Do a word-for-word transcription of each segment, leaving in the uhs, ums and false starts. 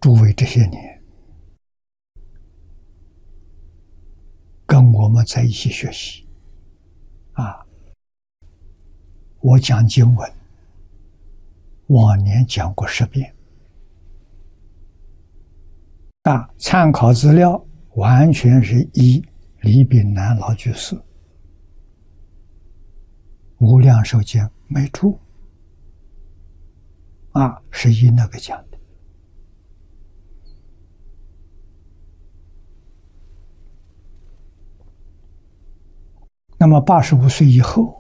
诸位这些年跟我们在一起学习啊，我讲经文，往年讲过十遍啊，参考资料完全是依李炳南老居士《无量寿经》没注啊，是依那个讲的。那么八十五岁以后，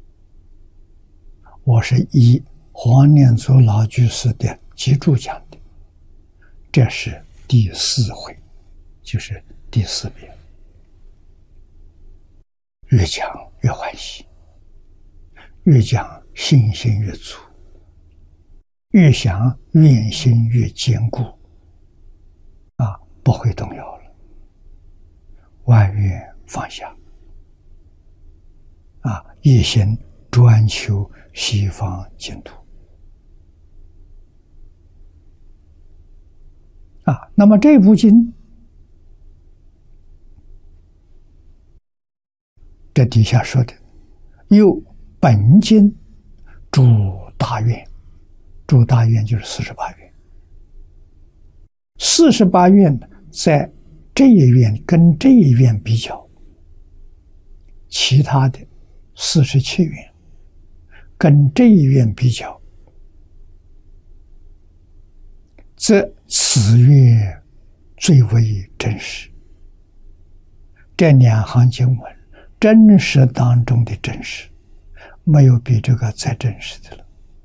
我是依黄念祖老居士的集注讲的，这是第四回，就是第四遍，越讲越欢喜，越讲信心越足，越想愿心越坚固，啊，不会动摇了，万愿放下，啊，一心专求西方净土。啊，那么这部经，这底下说的，又本经诸大愿，诸大愿就是四十八愿，四十八愿在这一愿跟这一愿比较，其他的四十七愿跟这一愿比较，则此愿最为真实。这两行经文真实当中的真实，没有比这个再真实的了。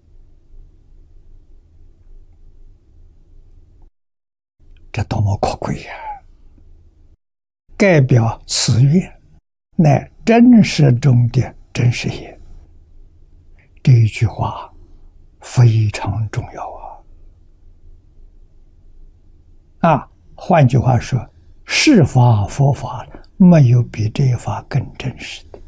这多么可贵呀！盖表此愿乃真实中的真实也。这一句话非常重要啊！啊，换句话说，是法佛法没有比这一法更真实的。